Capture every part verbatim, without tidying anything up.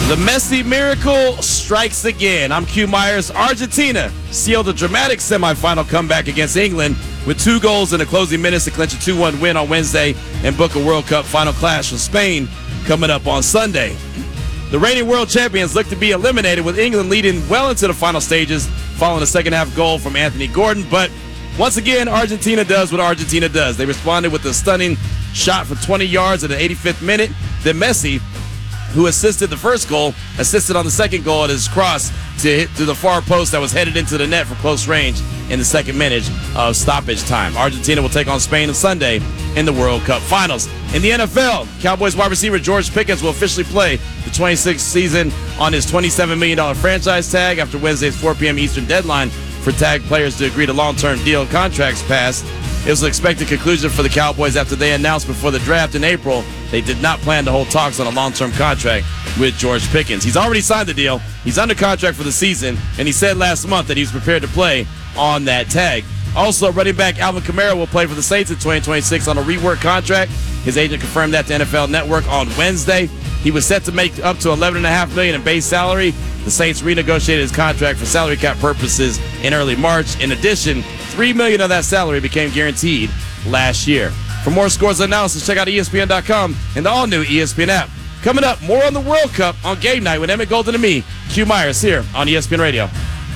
The Messi miracle strikes again. I'm Q Myers. Argentina sealed a dramatic semifinal comeback against England with two goals in the closing minutes to clinch a two one win on Wednesday and book a World Cup final clash with Spain coming up on Sunday. The reigning world champions look to be eliminated, with England leading well into the final stages following a second-half goal from Anthony Gordon. But once again, Argentina does what Argentina does. They responded with a stunning shot from twenty yards at the eighty-fifth minute. Then Messi, who assisted the first goal, assisted on the second goal at his cross to hit to the far post that was headed into the net from close range in the second minute of stoppage time. Argentina will take on Spain on Sunday in the World Cup Finals. In the N F L, Cowboys wide receiver George Pickens will officially play the twenty-sixth season on his twenty-seven million dollars franchise tag after Wednesday's four p.m. Eastern deadline for tag players to agree to long-term deal contracts passed. It was an expected conclusion for the Cowboys after they announced before the draft in April they did not plan to hold talks on a long-term contract with George Pickens. He's already signed the deal. He's under contract for the season, and he said last month that he was prepared to play on that tag. Also, running back Alvin Kamara will play for the Saints in twenty twenty-six on a rework contract. His agent confirmed that to N F L Network on Wednesday. He was set to make up to eleven point five million dollars in base salary. The Saints renegotiated his contract for salary cap purposes in early March. In addition, three million dollars of that salary became guaranteed last year. For more scores and analysis, check out E S P N dot com and the all-new E S P N app. Coming up, more on the World Cup on Game Night with Emmett Golden and me, Q Myers, here on E S P N Radio.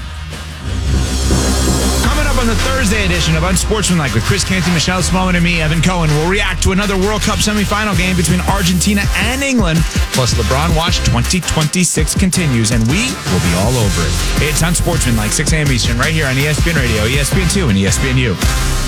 On the Thursday edition of Unsportsmanlike with Chris Canty, Michelle Smallman, and me, Evan Cohen, we'll react to another World Cup semifinal game between Argentina and England. Plus, LeBron Watch twenty twenty-six continues, and we will be all over it. It's Unsportsmanlike, six a.m. Eastern, right here on E S P N Radio, E S P N two, and E S P N U.